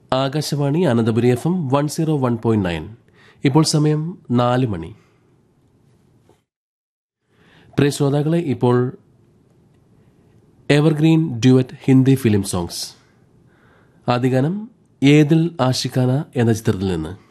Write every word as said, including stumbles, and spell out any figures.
Akashvani Ananthapuri F M one zero one point nine. ഇപ്പോൾ സമയം നാല് മണി. പ്രിയ ശ്രോതാക്കളെ, ഇപ്പോൾ evergreen duet Hindi film songs. ആദ്യ ഗാനം ഏദിൽ ആഷിഖാന എന്ന ചിത്രത്തിൽ നിന്ന്.